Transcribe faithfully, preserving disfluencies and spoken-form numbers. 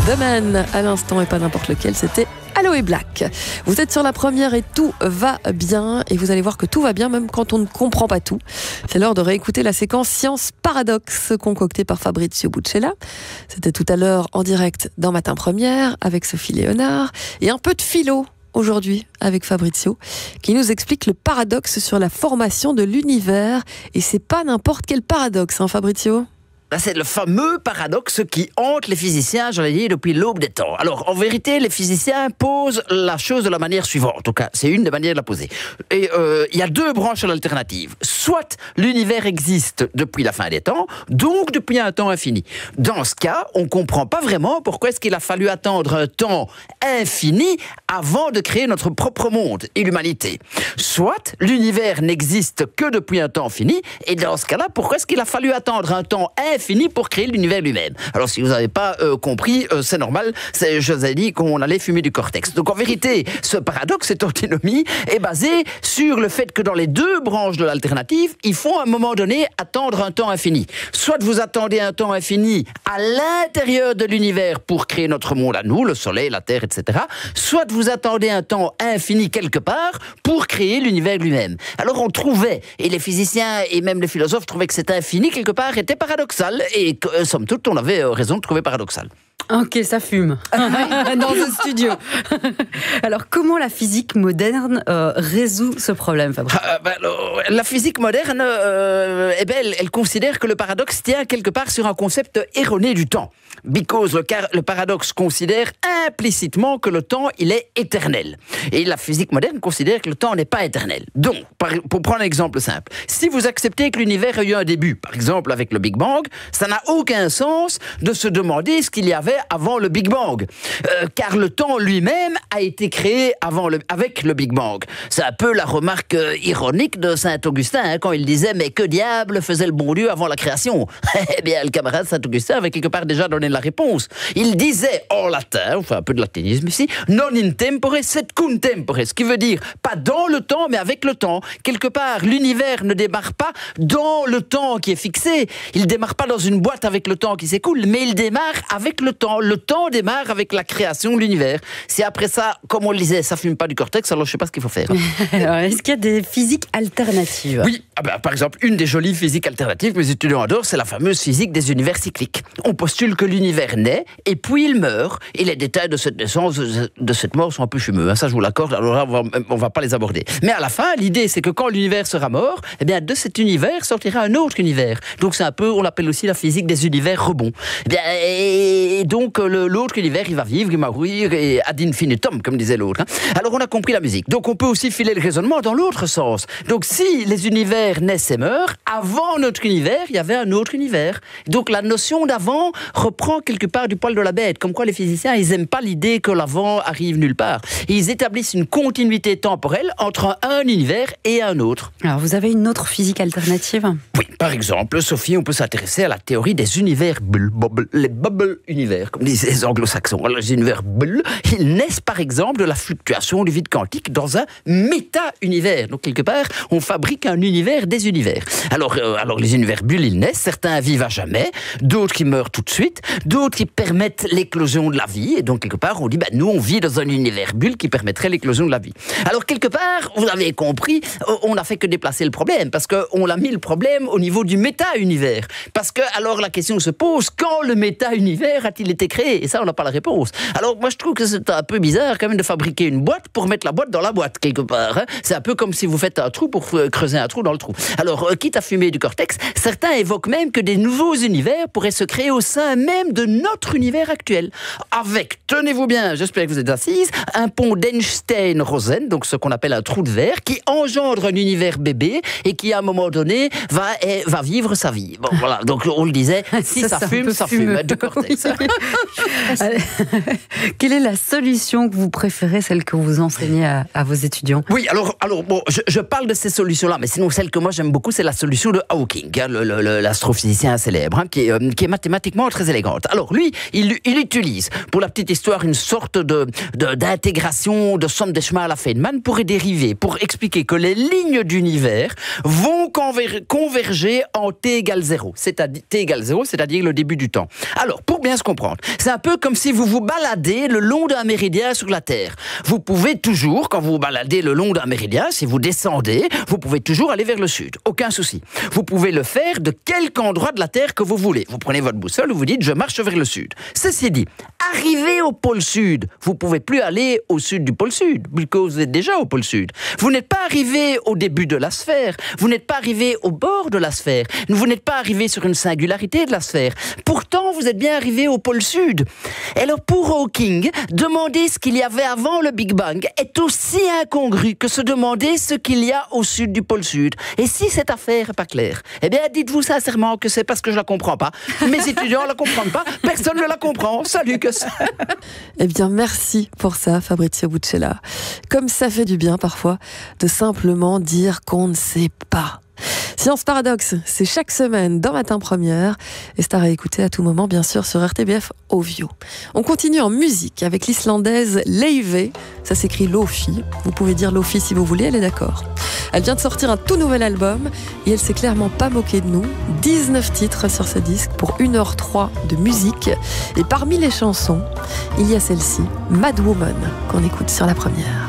The Man à l'instant et pas n'importe lequel, c'était Aloe Black. Vous êtes sur la première et tout va bien et vous allez voir que tout va bien même quand on ne comprend pas tout. C'est l'heure de réécouter la séquence Science Paradoxe concoctée par Fabrizio Buccella. C'était tout à l'heure en direct dans Matin Première avec Sophie Léonard et un peu de philo aujourd'hui avec Fabrizio qui nous explique le paradoxe sur la formation de l'univers et c'est pas n'importe quel paradoxe, hein Fabrizio ? C'est le fameux paradoxe qui hante les physiciens, j'en ai dit, depuis l'aube des temps. Alors, en vérité, les physiciens posent la chose de la manière suivante. En tout cas, c'est une des manières de la poser. Et euh, il y a deux branches à l'alternative. Soit l'univers existe depuis la fin des temps, donc depuis un temps infini. Dans ce cas, on ne comprend pas vraiment pourquoi est-ce qu'il a fallu attendre un temps infini avant de créer notre propre monde et l'humanité. Soit l'univers n'existe que depuis un temps fini, et dans ce cas-là, pourquoi est-ce qu'il a fallu attendre un temps infini fini pour créer l'univers lui-même. Alors si vous n'avez pas euh, compris, euh, c'est normal, c'est, je vous ai dit qu'on allait fumer du cortex. Donc en vérité, ce paradoxe, cette antinomie, est basé sur le fait que dans les deux branches de l'alternative, il faut à un moment donné attendre un temps infini. Soit vous attendez un temps infini à l'intérieur de l'univers pour créer notre monde à nous, le soleil, la terre, et cetera. Soit vous attendez un temps infini quelque part pour créer l'univers lui-même. Alors on trouvait, et les physiciens et même les philosophes trouvaient que cet infini quelque part était paradoxal. Et euh, somme toute, on avait euh, raison de trouver paradoxal. Ok, ça fume dans ce studio. Alors, comment la physique moderne euh, résout ce problème, Fabrice ? ah, ben, alors, La physique moderne, euh, eh ben, elle, elle considère que le paradoxe tient quelque part sur un concept erroné du temps. Because le, car, le paradoxe considère implicitement que le temps, il est éternel. Et la physique moderne considère que le temps n'est pas éternel. Donc, par, pour prendre un exemple simple, si vous acceptez que l'univers a eu un début, par exemple avec le Big Bang, ça n'a aucun sens de se demander ce qu'il y avait avant le Big Bang. Euh, car le temps lui-même a été créé avant le, avec le Big Bang. C'est un peu la remarque euh, ironique de Saint-Augustin, hein, quand il disait « Mais que diable faisait le bon Dieu avant la création ?» Eh bien, le camarade Saint-Augustin avait quelque part déjà donné la réponse. Il disait en latin, on fait un peu de latinisme ici, « Non in tempore sed cum tempore », ce qui veut dire pas dans le temps, mais avec le temps. Quelque part, l'univers ne démarre pas dans le temps qui est fixé. Il démarre pas dans une boîte avec le temps qui s'écoule, mais il démarre avec le temps. Le temps démarre avec la création de l'univers. Si après ça, comme on le disait, ça fume pas du cortex, alors je sais pas ce qu'il faut faire. Alors, est-ce qu'il y a des physiques alternatives ? Oui, ah ben, par exemple, une des jolies physiques alternatives que mes étudiants adorent, c'est la fameuse physique des univers cycliques. On postule que l'univers naît, et puis il meurt, et les détails de cette naissance, de cette mort sont un peu fumeux, hein, ça je vous l'accorde, alors là, on va, on va pas les aborder. Mais à la fin, l'idée, c'est que quand l'univers sera mort, eh bien, de cet univers sortira un autre univers. Donc c'est un peu, on l'appelle aussi la physique des univers rebonds. Eh bien, et donc, le, l'autre univers, il va vivre, il va mourir, et ad infinitum, comme disait l'autre. Hein. Alors, on a compris la musique. Donc, on peut aussi filer le raisonnement dans l'autre sens. Donc, si les univers naissent et meurent, avant notre univers, il y avait un autre univers. Donc, la notion d'avant reprend quelque part du poil de la bête. Comme quoi, les physiciens, ils n'aiment pas l'idée que l'avant arrive nulle part. Ils établissent une continuité temporelle entre un univers et un autre. Alors, vous avez une autre physique alternative ? Oui, par exemple, Sophie, on peut s'intéresser à la théorie des univers bubble, bubble, les bubble univers, comme disent les anglo-saxons. Alors, les univers bulles, ils naissent par exemple de la fluctuation du vide quantique dans un méta-univers. Donc, quelque part, on fabrique un univers des univers. Alors, euh, alors les univers bulles, ils naissent. Certains vivent à jamais, d'autres qui meurent tout de suite, d'autres qui permettent l'éclosion de la vie. Et donc, quelque part, on dit, ben, nous, on vit dans un univers bulle qui permettrait l'éclosion de la vie. Alors, quelque part, vous avez compris, on n'a fait que déplacer le problème, parce qu'on l'a mis le problème au niveau du méta-univers. Parce que, alors, la question se pose, quand le méta-univers a-t-il été créé ? Et ça, on n'a pas la réponse. Alors, moi, je trouve que c'est un peu bizarre, quand même, de fabriquer une boîte pour mettre la boîte dans la boîte, quelque part. Hein. C'est un peu comme si vous faites un trou pour creuser un trou dans le trou. Alors, euh, quitte à fumer du cortex, certains évoquent même que des nouveaux univers pourraient se créer au sein même de notre univers actuel. Avec, tenez-vous bien, j'espère que vous êtes assises, un pont d'Einstein-Rosen, donc ce qu'on appelle un trou de verre, qui engendre un univers bébé et qui, à un moment donné, va, eh, va vivre sa vie. Bon, voilà. Donc, on le disait, si ça, ça fume, ça fume. Du cortex. Quelle est la solution que vous préférez, celle que vous enseignez à, à vos étudiants ? Oui, alors, alors bon, je, je parle de ces solutions-là, mais sinon, celle que moi j'aime beaucoup, c'est la solution de Hawking, hein, le, le, l'astrophysicien célèbre, hein, qui, est, euh, qui est mathématiquement très élégante. Alors, lui, il, il utilise, pour la petite histoire, une sorte de, de, d'intégration de somme des chemins à la Feynman pour y dériver, pour expliquer que les lignes d'univers vont conver, converger en t égale zéro, c'est-à-dire t égale zéro, c'est-à-dire le début du temps. Alors, pour bien se comprendre, c'est un peu peu comme si vous vous baladez le long d'un méridien sur la Terre. Vous pouvez toujours, quand vous vous baladez le long d'un méridien, si vous descendez, vous pouvez toujours aller vers le sud. Aucun souci. Vous pouvez le faire de quelque endroit de la Terre que vous voulez. Vous prenez votre boussole et vous dites « je marche vers le sud ». Ceci dit, arrivé au pôle sud, vous ne pouvez plus aller au sud du pôle sud, puisque vous êtes déjà au pôle sud. Vous n'êtes pas arrivé au début de la sphère. Vous n'êtes pas arrivé au bord de la sphère. Vous n'êtes pas arrivé sur une singularité de la sphère. Pourtant, vous êtes bien arrivé au pôle sud. Et alors, pour Hawking, demander ce qu'il y avait avant le Big Bang est aussi incongru que se demander ce qu'il y a au sud du pôle sud. Et si cette affaire n'est pas claire, eh bien, dites-vous sincèrement que c'est parce que je la comprends pas. Mes étudiants la comprennent pas. Personne ne la comprend. Salut, que ça. Eh bien, merci pour ça, Fabrizio Buccella. Comme ça fait du bien, parfois, de simplement dire qu'on ne sait pas. Science Paradoxe, c'est chaque semaine dans Matin Première et c'est à réécouter à tout moment, bien sûr, sur R T B F Ovio. On continue en musique avec l'islandaise Laufey. Ça s'écrit Lofi. Vous pouvez dire Lofi si vous voulez, elle est d'accord. Elle vient de sortir un tout nouvel album et elle s'est clairement pas moquée de nous. dix-neuf titres sur ce disque pour une heure trois de musique. Et parmi les chansons, il y a celle-ci, Mad Woman, qu'on écoute sur la première.